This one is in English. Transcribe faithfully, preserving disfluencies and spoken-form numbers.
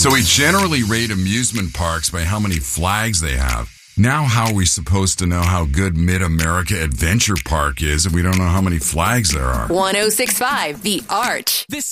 So we generally rate amusement parks by how many flags they have. Now how are we supposed to know how good Mid-America Adventure Park is if we don't know how many flags there are? one oh six point five The Arch. This